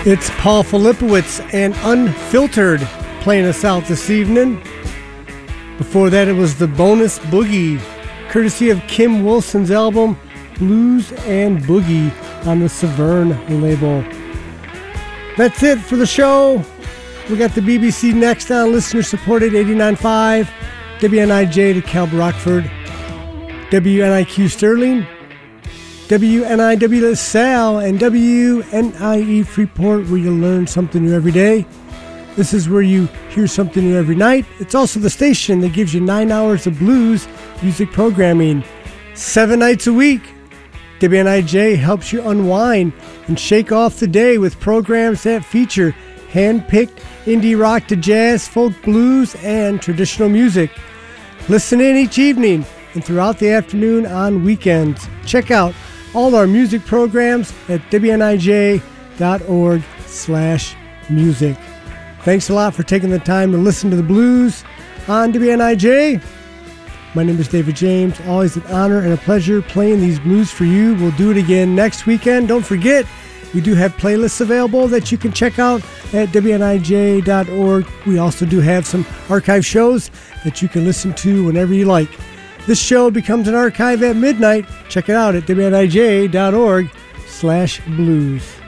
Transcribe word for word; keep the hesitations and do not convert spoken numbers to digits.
It's Paul Filipowicz and Unfiltered playing us out this evening. Before that, it was the Bonus Boogie, courtesy of Kim Wilson's album Blues and Boogie on the Severn label. That's it for the show. We got the B B C next on listener-supported eighty-nine point five, W N I J to Calb Rockford, W N I Q Sterling, W N I W LaSalle, and W N I E Freeport, where you learn something new every day. This is where you hear something new every night. It's also the station that gives you nine hours of blues music programming, seven nights a week. W N I J helps you unwind and shake off the day with programs that feature hand-picked indie rock to jazz, folk blues, and traditional music. Listen in each evening and throughout the afternoon on weekends. Check out all our music programs at wnij.org slash music. Thanks a lot for taking the time to listen to the blues on W N I J. My name is David James. Always an honor and a pleasure playing these blues for you. We'll do it again next weekend. Don't forget, we do have playlists available that you can check out at W N I J dot org. We also do have some archive shows that you can listen to whenever you like. This show becomes an archive at midnight. Check it out at W N I J dot org slash blues.